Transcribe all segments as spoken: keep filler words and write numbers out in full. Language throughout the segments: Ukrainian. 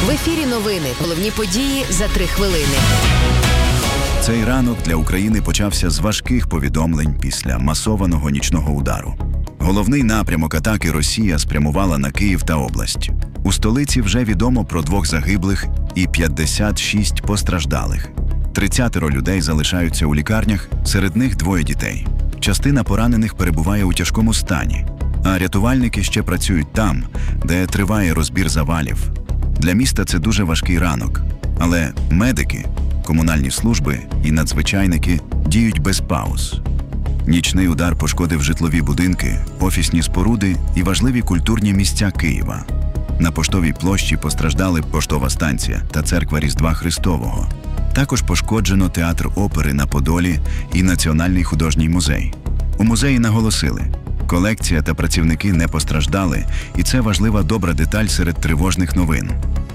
В ефірі новини. Головні події за три хвилини. Цей ранок для України почався з важких повідомлень після масованого нічного удару. Головний напрямок атаки Росія спрямувала на Київ та область. У столиці вже відомо про двох загиблих і п'ятдесят шість постраждалих. тридцять людей залишаються у лікарнях, серед них двоє дітей. Частина поранених перебуває у тяжкому стані, а рятувальники ще працюють там, де триває розбір завалів. Для міста це дуже важкий ранок, але медики, комунальні служби і надзвичайники діють без пауз. Нічний удар пошкодив житлові будинки, офісні споруди і важливі культурні місця Києва. На Поштовій площі постраждали Поштова станція та церква Різдва Христового. Також пошкоджено театр опери на Подолі і Національний художній музей. У музеї наголосили, колекція та працівники не постраждали, і це важлива добра деталь серед тривожних новин.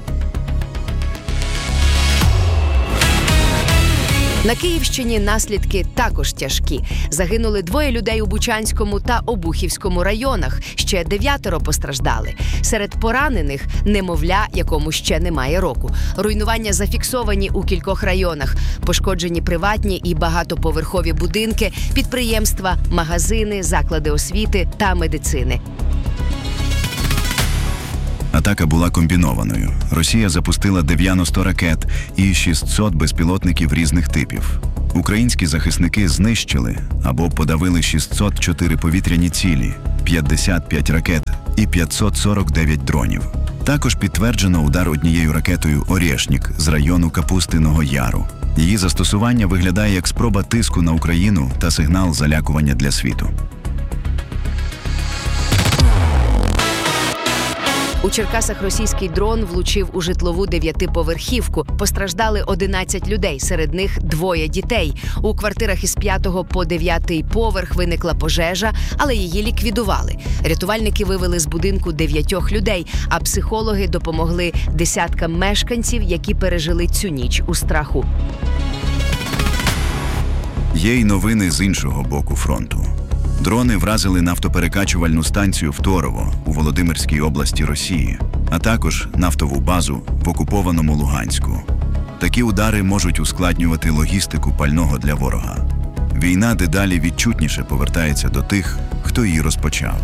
На Київщині наслідки також тяжкі. Загинули двоє людей у Бучанському та Обухівському районах, ще дев'ятеро постраждали. Серед поранених – немовля, якому ще немає року. Руйнування зафіксовані у кількох районах. Пошкоджені приватні і багатоповерхові будинки, підприємства, магазини, заклади освіти та медицини. Атака була комбінованою. Росія запустила дев'яносто ракет і шістсот безпілотників різних типів. Українські захисники знищили або подавили шістсот чотири повітряні цілі, п'ятдесят п'ять ракет і п'ятсот сорок дев'ять дронів. Також підтверджено удар однією ракетою «Орєшнік» з району Капустиного Яру. Її застосування виглядає як спроба тиску на Україну та сигнал залякування для світу. У Черкасах російський дрон влучив у житлову дев'ятиповерхівку. Постраждали одинадцять людей, серед них двоє дітей. У квартирах із п'ятого по дев'ятий поверх виникла пожежа, але її ліквідували. Рятувальники вивели з будинку дев'ятьох людей, а психологи допомогли десяткам мешканців, які пережили цю ніч у страху. Є й новини з іншого боку фронту. Дрони вразили нафтоперекачувальну станцію в Торово у Володимирській області Росії, а також нафтову базу в окупованому Луганську. Такі удари можуть ускладнювати логістику пального для ворога. Війна дедалі відчутніше повертається до тих, хто її розпочав.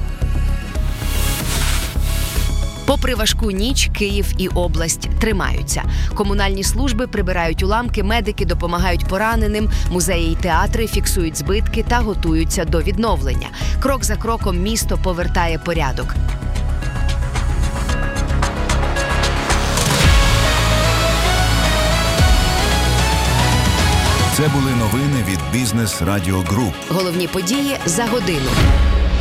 Попри важку ніч, Київ і область тримаються. Комунальні служби прибирають уламки, медики допомагають пораненим, музеї й театри фіксують збитки та готуються до відновлення. Крок за кроком місто повертає порядок. Це були новини від Бізнес Радіо Груп. Головні події за годину.